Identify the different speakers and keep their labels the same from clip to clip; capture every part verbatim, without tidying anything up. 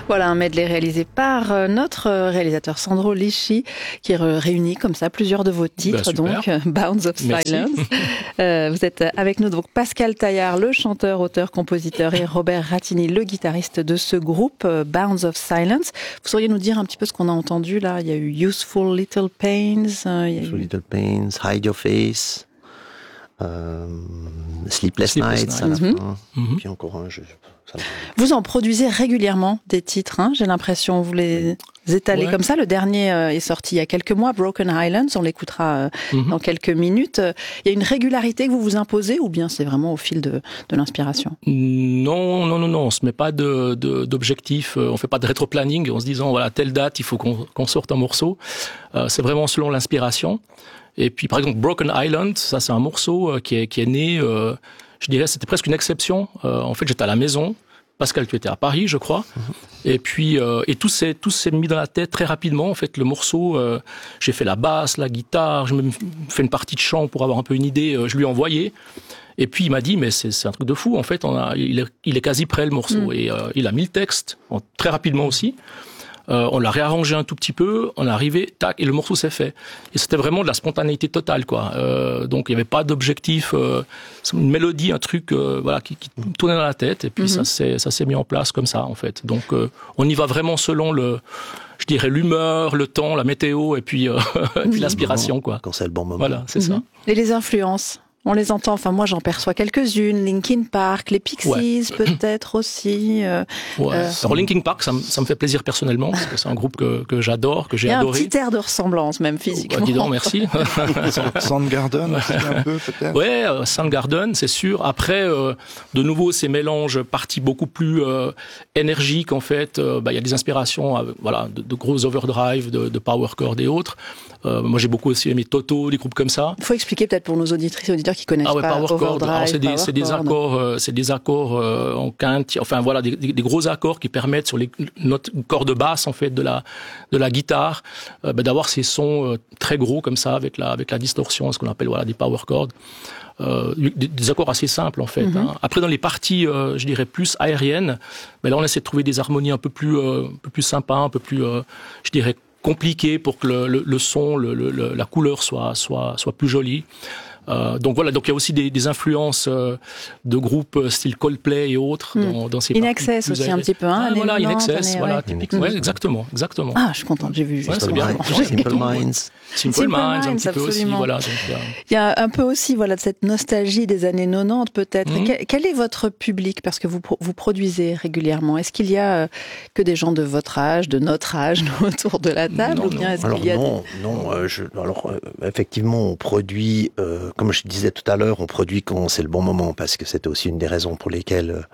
Speaker 1: Voilà un medley réalisé par euh, notre euh, réalisateur Sandro Lisci, qui euh, réunit comme ça plusieurs de vos titres,
Speaker 2: ben,
Speaker 1: donc euh, Bounds of
Speaker 2: Merci. Silence.
Speaker 1: euh, vous êtes avec nous, donc Pascal Taillard, le chanteur, auteur, compositeur, et Robert Rattini, le guitariste de ce groupe, euh, Bounds of Silence. Vous sauriez nous dire un petit peu ce qu'on a entendu là? Il y a eu Useful Little Pains. Euh, il y a
Speaker 3: Useful
Speaker 1: eu...
Speaker 3: Little Pains, Hide Your Face, euh, Sleepless,
Speaker 2: Sleepless
Speaker 3: Nights
Speaker 2: Nights.
Speaker 3: à la
Speaker 1: Mm-hmm.
Speaker 3: fin,
Speaker 2: Mm-hmm.
Speaker 3: puis encore un, je, ça me...
Speaker 1: Vous en produisez régulièrement des titres, hein, j'ai l'impression. Vous les étalez
Speaker 2: Ouais.
Speaker 1: comme ça. Le dernier euh, est sorti il y a quelques mois, Broken Highlands. On l'écoutera euh,
Speaker 2: Mm-hmm.
Speaker 1: dans quelques minutes. Il y a une régularité que vous vous imposez, ou bien c'est vraiment au fil de, de l'inspiration?
Speaker 2: Non, non, non, non. On se met pas de, de, d'objectif. On fait pas de rétro-planning en se disant voilà telle date il faut qu'on, qu'on sorte un morceau. Euh, c'est vraiment selon l'inspiration. Et puis par exemple Broken Island, ça c'est un morceau qui est qui est né. Euh, je dirais c'était presque une exception. Euh, en fait j'étais à la maison. Pascal, tu étais à Paris, je crois. Mm-hmm. Et puis, euh, et tout s'est, tout s'est mis dans la tête très rapidement. En fait, le morceau, euh, j'ai fait la basse, la guitare, j'ai même fait une partie de chant pour avoir un peu une idée. Euh, je lui ai envoyé. Et puis, il m'a dit, mais c'est, c'est un truc de fou. En fait, on a, il est, il est quasi prêt, le morceau. Mm. Et euh, il a mis le texte, en, très rapidement aussi. Euh, on l'a réarrangé un tout petit peu, on est arrivé, tac, et le morceau s'est fait. Et c'était vraiment de la spontanéité totale, quoi. Euh, donc il n'y avait pas d'objectif, euh, une mélodie, un truc, euh, voilà, qui, qui tournait dans la tête, et puis mm-hmm. ça s'est, ça s'est mis en place comme ça, en fait. Donc euh, on y va vraiment selon le, je dirais l'humeur, le temps, la météo, et puis, euh, et puis l'inspiration, quoi.
Speaker 3: Quand c'est le bon moment.
Speaker 2: Voilà, c'est mm-hmm. ça.
Speaker 1: Et les influences? On les entend, enfin moi j'en perçois quelques-unes, Linkin Park, les Pixies ouais. peut-être aussi. Euh,
Speaker 2: ouais. euh... Alors Linkin Park, ça me, ça me fait plaisir personnellement, parce que c'est un groupe que, que j'adore, que j'ai adoré.
Speaker 1: Il y a un petit air de ressemblance même physiquement.
Speaker 2: Bah, dis donc, merci.
Speaker 4: Soundgarden aussi un peu peut-être.
Speaker 2: Ouais, euh, Soundgarden, c'est sûr. Après, euh, de nouveau, ces mélanges parties beaucoup plus euh, énergiques en fait. Euh, bah, il y a des inspirations, euh, voilà, de, de gros overdrive, de, de power chord et autres. Euh, moi j'ai beaucoup aussi aimé Toto, des groupes comme ça.
Speaker 1: Il faut expliquer peut-être pour nos auditrices et auditeurs qui connaissent
Speaker 2: ah ouais,
Speaker 1: pas
Speaker 2: power chord. Alors, c'est des, c'est des accords, euh, c'est des accords euh, en quinte, enfin voilà, des, des, des gros accords qui permettent sur les notes cordes basses en fait de la de la guitare, euh, bah, d'avoir ces sons euh, très gros comme ça avec la avec la distorsion, ce qu'on appelle voilà des power chords. Euh, des, des accords assez simples en fait. Mm-hmm. Hein. Après dans les parties, euh, je dirais plus aériennes, ben là on essaie de trouver des harmonies un peu plus euh, un peu plus sympas, un peu plus, euh, je dirais compliqué pour que le, le, le son, le, le, la couleur soit, soit, soit plus jolie. Euh, donc voilà, donc il y a aussi des, des influences euh, de groupes style Coldplay et autres
Speaker 1: mm.
Speaker 2: dans, dans ces
Speaker 1: In Excess aussi un petit peu, hein.
Speaker 2: Ah, voilà, In Excess, voilà,
Speaker 1: ouais.
Speaker 2: typiquement, ouais, exactement, exactement.
Speaker 1: Ah, je suis contente, j'ai vu.
Speaker 2: Ouais, c'est bien.
Speaker 3: Simple Minds.
Speaker 2: Simple, Simple Minds, un petit absolument. peu aussi, voilà. Donc, euh...
Speaker 1: il y a un peu aussi, voilà, de cette nostalgie des années quatre-vingt-dix peut-être. Mm. Quel, quel est votre public? Parce que vous vous produisez régulièrement. Est-ce qu'il y a euh, que des gens de votre âge, de notre âge, autour de la table,
Speaker 3: non,
Speaker 1: ou bien
Speaker 3: non.
Speaker 1: est-ce
Speaker 3: alors,
Speaker 1: qu'il y a
Speaker 3: non,
Speaker 1: des...
Speaker 3: non. Euh, je, alors euh, effectivement, on produit, euh, comme je disais tout à l'heure, on produit quand c'est le bon moment, parce que c'était aussi une des raisons pour lesquelles, euh,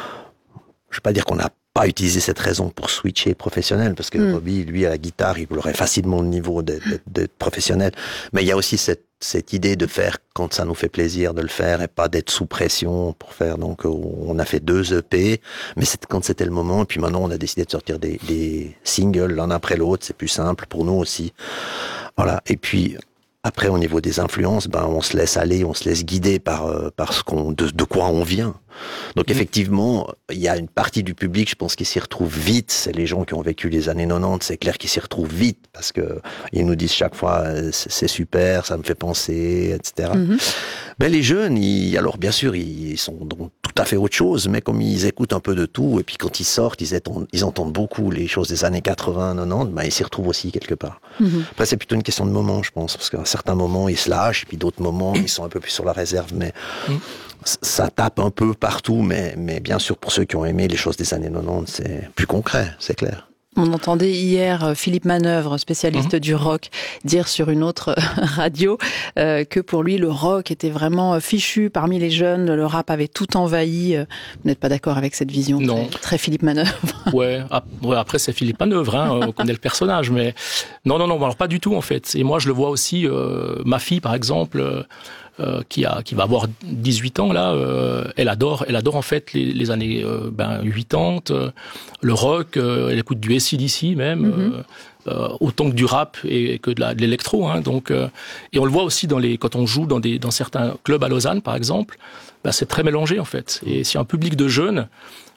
Speaker 3: je ne vais pas dire qu'on n'a pas utilisé cette raison pour switcher professionnel, parce que mm. Robbie, lui, à la guitare, il aurait facilement le niveau d'être, d'être, d'être professionnel. Mais il y a aussi cette, cette idée de faire quand ça nous fait plaisir de le faire et pas d'être sous pression pour faire. Donc, on a fait deux E P, mais c'est quand c'était le moment. Et puis maintenant, on a décidé de sortir des, des singles l'un après l'autre. C'est plus simple pour nous aussi. Voilà. Et puis, après, au niveau des influences, ben, on se laisse aller, on se laisse guider par, euh, par ce qu'on, de, de quoi on vient. Donc, mmh. effectivement, il y a une partie du public, je pense, qui s'y retrouve vite. C'est les gens qui ont vécu les années quatre-vingt-dix, c'est clair qu'ils s'y retrouvent vite, parce que ils nous disent chaque fois, c'est, c'est super, ça me fait penser, et cetera. Mmh. Ben, les jeunes, ils, alors, bien sûr, ils sont dans tout à fait autre chose, mais comme ils écoutent un peu de tout, et puis quand ils sortent, ils entendent, ils entendent beaucoup les choses des années quatre-vingts, quatre-vingt-dix, ben, ils s'y retrouvent aussi quelque part. Mmh. Après, c'est plutôt une question de moment, je pense, parce qu'à certains moments, ils se lâchent, et puis d'autres moments, ils sont un peu plus sur la réserve, mais mmh. ça tape un peu partout, mais, mais bien sûr, pour ceux qui ont aimé les choses des années quatre-vingt-dix, c'est plus concret, c'est clair.
Speaker 1: On entendait hier Philippe Manœuvre, spécialiste mmh. du rock, dire sur une autre radio euh, que pour lui, le rock était vraiment fichu parmi les jeunes, le rap avait tout envahi. Vous n'êtes pas d'accord avec cette vision
Speaker 2: non.
Speaker 1: Très, très Philippe Manœuvre?
Speaker 2: Ouais, après c'est Philippe Manœuvre, hein, on connaît le personnage, mais non, non, non, alors pas du tout en fait. Et moi je le vois aussi, euh, ma fille par exemple, euh, Euh, qui a qui va avoir dix-huit ans là, euh, elle adore elle adore en fait les, les années euh, ben quatre-vingt-dix, euh, le rock, euh, elle écoute du A C D C même, mm-hmm. euh, euh, autant que du rap et que de, la, de l'électro, hein, donc euh, et on le voit aussi dans les quand on joue dans des dans certains clubs à Lausanne par exemple, ben, c'est très mélangé en fait, et c'est un public de jeunes.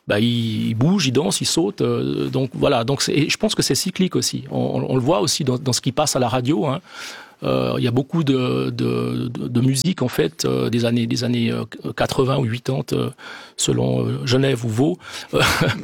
Speaker 2: bah, il, il bouge, il danse, il saute. Euh, donc voilà. Donc c'est, et je pense que c'est cyclique aussi. On, on le voit aussi dans, dans ce qui passe à la radio. Hein. Euh, il y a beaucoup de, de, de, de musique en fait euh, des années des années quatre-vingts ou quatre-vingt-dix euh, selon euh, Genève ou Vaud euh,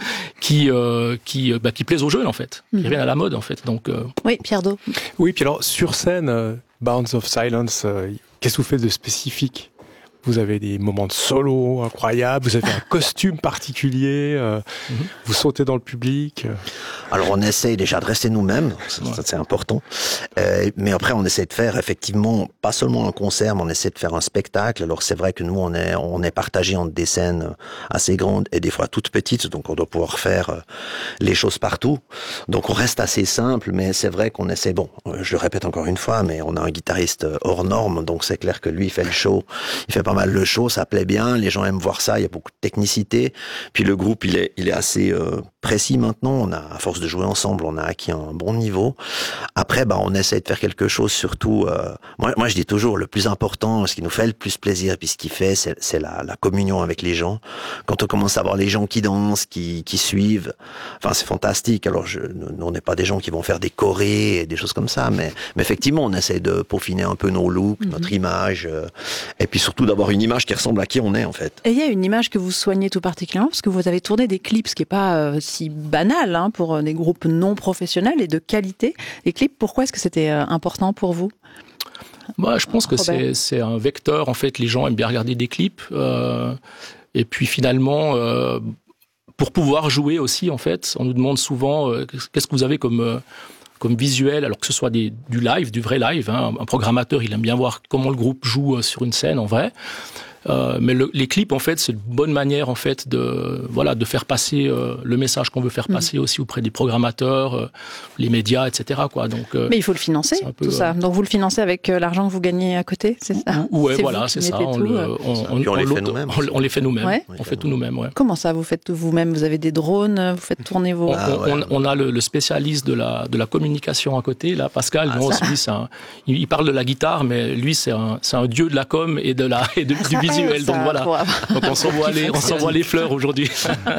Speaker 2: qui euh, qui bah, qui plaisent aux jeunes en fait, qui reviennent à la mode en fait. Donc euh...
Speaker 1: oui, Pierre Do.
Speaker 5: Oui, puis alors sur scène, euh, Bounds of Silence, euh, qu'est-ce que vous faites de spécifique? Vous avez des moments de solo incroyables, vous avez un costume particulier, euh, mm-hmm. vous sautez dans le public.
Speaker 3: Alors on essaye déjà de rester nous-mêmes, ça, ouais. ça c'est important. Euh, mais après on essaie de faire effectivement pas seulement un concert, mais on essaie de faire un spectacle. Alors c'est vrai que nous on est on est partagé entre des scènes assez grandes et des fois toutes petites, donc on doit pouvoir faire les choses partout. Donc on reste assez simple, mais c'est vrai qu'on essaie. Bon, je le répète encore une fois, mais on a un guitariste hors norme, donc c'est clair que lui il fait le show, il fait pas mal le show, ça plaît bien, les gens aiment voir ça, il y a beaucoup de technicité. Puis le groupe, il est, il est assez euh, précis maintenant. On a, à force de jouer ensemble, on a acquis un bon niveau. Après, bah, on essaie de faire quelque chose. Surtout, euh, moi, moi, je dis toujours, le plus important, ce qui nous fait le plus plaisir, puis ce qui fait, c'est, c'est la, la communion avec les gens. Quand on commence à voir les gens qui dansent, qui, qui suivent, enfin, c'est fantastique. Alors, je, nous, on n'est pas des gens qui vont faire des chorés et des choses comme ça, mais, mais effectivement, on essaie de peaufiner un peu nos looks, mm-hmm. notre image, euh, et puis surtout d'avoir une image qui ressemble à qui on est en fait.
Speaker 1: Et il y a une image que vous soignez tout particulièrement parce que vous avez tourné des clips, ce qui n'est pas euh, si banal hein, pour des groupes non professionnels et de qualité. Les clips, pourquoi est-ce que c'était euh, important pour vous ?
Speaker 2: Moi, je pense que c'est, c'est un vecteur. En fait, les gens aiment bien regarder des clips. Euh, et puis finalement, euh, pour pouvoir jouer aussi, en fait, on nous demande souvent euh, qu'est-ce que vous avez comme... Euh, comme visuel, alors que ce soit des, du live, du vrai live. Hein. Un programmateur, il aime bien voir comment le groupe joue sur une scène en vrai. Euh, mais le, les clips, en fait, c'est une bonne manière, en fait, de voilà, de faire passer euh, le message qu'on veut faire passer mmh. aussi auprès des programmateurs, euh, les médias, et cetera. Quoi. Donc, euh,
Speaker 1: mais il faut le financer, peu, tout ça. Donc vous le financez avec euh, l'argent que vous gagnez à côté, c'est ça ?
Speaker 2: Ouais, c'est voilà, c'est ça. On, le, on, on, on,
Speaker 3: on les fait
Speaker 2: nous-mêmes. On, on les fait nous-mêmes. Ouais. On fait tout nous-mêmes. Ouais.
Speaker 1: Comment ça, vous faites tout vous-même ? Vous avez des drones, vous faites tourner vos.
Speaker 2: Ah, ouais. on, on a le, le spécialiste de la de la communication à côté, là, Pascal. Ah, non, lui, c'est un, il, il parle de la guitare, mais lui, c'est un, c'est un dieu de la com et de la et de, du visuel. Donc voilà. Donc on s'envoie les, on s'envoie les fleurs aujourd'hui.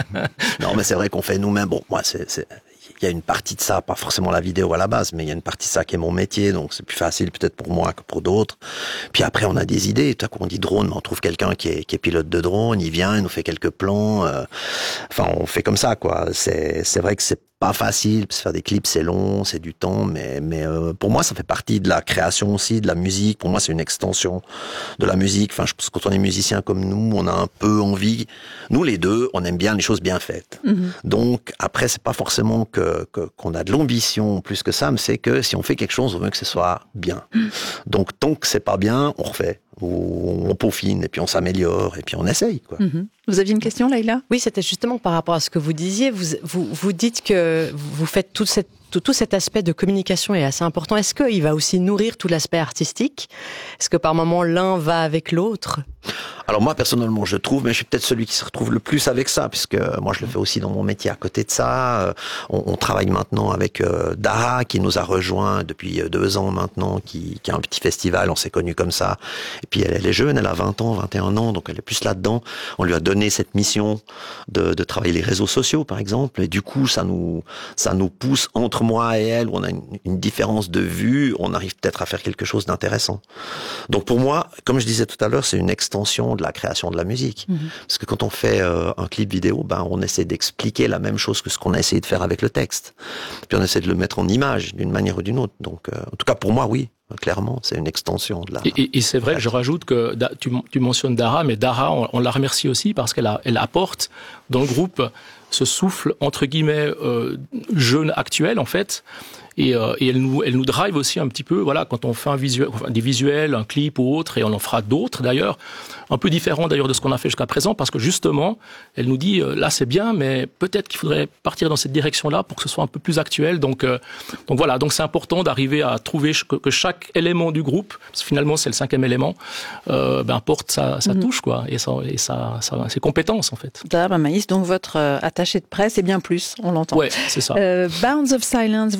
Speaker 3: Non, mais c'est vrai qu'on fait nous-mêmes. Bon, moi, c'est, c'est, il y a une partie de ça, pas forcément la vidéo à la base, mais il y a une partie de ça qui est mon métier, donc c'est plus facile peut-être pour moi que pour d'autres. Puis après, on a des idées. Tout à coup, on dit drone, mais on trouve quelqu'un qui est, qui est pilote de drone, il vient, il nous fait quelques plans. Euh, enfin, on fait comme ça, quoi. C'est, c'est vrai que c'est pas facile, parce que faire des clips c'est long, c'est du temps, mais mais euh, pour moi ça fait partie de la création aussi, de la musique. Pour moi c'est une extension de la musique. Enfin, je pense que quand on est musicien comme nous, on a un peu envie. Nous les deux, on aime bien les choses bien faites. Mm-hmm. Donc après c'est pas forcément que, que qu'on a de l'ambition plus que ça, mais c'est que si on fait quelque chose, on veut que ce soit bien. Mm. Donc tant que c'est pas bien, on refait. On peaufine et puis on s'améliore et puis on essaye, quoi.
Speaker 1: Mm-hmm. Vous aviez une question, Leïla ?
Speaker 6: Oui, c'était justement par rapport à ce que vous disiez. Vous, vous, vous dites que vous faites toute cette, tout, tout cet aspect de communication est assez important. Est-ce qu'il va aussi nourrir tout l'aspect artistique ? Est-ce que par moment l'un va avec l'autre ?
Speaker 3: Alors moi personnellement je trouve, mais je suis peut-être celui qui se retrouve le plus avec ça, puisque moi je le fais aussi dans mon métier à côté de ça. On, on travaille maintenant avec euh, Dara qui nous a rejoint depuis deux ans maintenant, qui, qui a un petit festival, on s'est connus comme ça. Et puis elle, elle est jeune, elle a vingt ans, vingt et un ans, donc elle est plus là-dedans. On lui a donné cette mission de, de travailler les réseaux sociaux par exemple, et du coup ça nous ça nous pousse entre moi et elle, où on a une, une différence de vue, on arrive peut-être à faire quelque chose d'intéressant. Donc pour moi, comme je disais tout à l'heure, c'est une extension de la création de la musique. Mmh. Parce que quand on fait euh, un clip vidéo, ben on essaie d'expliquer la même chose que ce qu'on a essayé de faire avec le texte. Puis on essaie de le mettre en image d'une manière ou d'une autre. Donc, euh, en tout cas pour moi, oui. Clairement, c'est une extension de la...
Speaker 2: Et, et, et c'est vrai, je rajoute que tu, tu mentionnes Dara, mais Dara, on, on la remercie aussi parce qu'elle a, elle apporte dans le groupe ce souffle, entre guillemets, euh, jeune actuel, en fait. Et, euh, et elle nous, elle nous drive aussi un petit peu, voilà, quand on fait un visuel, enfin, des visuels, un clip ou autre, et on en fera d'autres d'ailleurs, un peu différents d'ailleurs de ce qu'on a fait jusqu'à présent, parce que justement, elle nous dit, euh, là c'est bien, mais peut-être qu'il faudrait partir dans cette direction-là pour que ce soit un peu plus actuel. Donc, euh, donc voilà, donc c'est important d'arriver à trouver que, que chaque élément du groupe, parce que finalement c'est le cinquième élément, euh, ben porte sa, sa mmh. touche, quoi, et, sa, et sa, sa, ses compétences en fait.
Speaker 1: Dara Maïs, donc votre euh, attaché de presse, et bien plus, on l'entend.
Speaker 2: Ouais, c'est ça.
Speaker 1: Euh, Bounds of Silence, vous vous produisez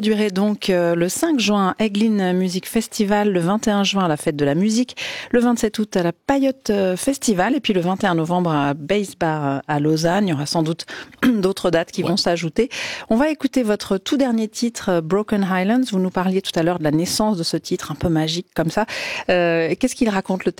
Speaker 1: produirez donc le cinq juin à Eglin Music Festival, le vingt et un juin à la Fête de la Musique, le vingt-sept août à la Payotte Festival et puis le vingt et un novembre à Bass Bar à Lausanne. Il y aura sans doute d'autres dates qui ouais. vont s'ajouter. On va écouter votre tout dernier titre, Broken Highlands. Vous nous parliez tout à l'heure de la naissance de ce titre un peu magique comme ça. Euh, qu'est-ce qu'il raconte le